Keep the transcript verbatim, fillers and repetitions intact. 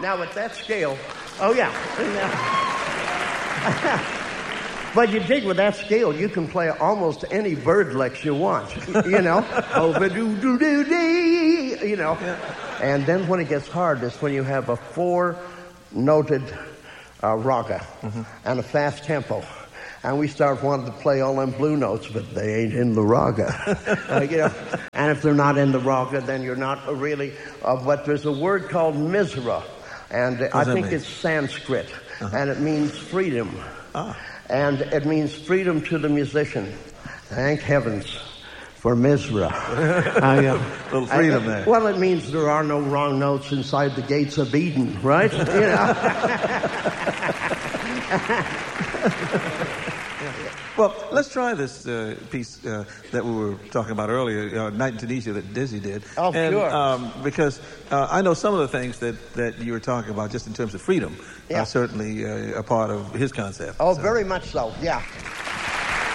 Now, with that scale, oh, yeah. But you dig, with that scale, you can play almost any bird licks you want, you know. Oh-ba-doo-doo-doo-dee, you know. Yeah. And then when it gets hard is when you have a four-noted uh, raga mm-hmm. and a fast tempo. And we start wanting to play all them blue notes, but they ain't in the raga. uh, you know. And if they're not in the raga, then you're not really... Uh, but there's a word called misra, and uh, I think mean? it's Sanskrit, uh-huh. and it means freedom. Ah. And it means freedom to the musician. Thank heavens for misra. uh, yeah. A little freedom there. Well, it means there are no wrong notes inside the gates of Eden, right? You know. Well, let's try this uh, piece uh, that we were talking about earlier, uh, Night in Tunisia, that Dizzy did. Oh, and, sure. Um, because uh, I know some of the things that, that you were talking about just in terms of freedom yeah. are certainly uh, a part of his concept. Oh, so. very much so, yeah.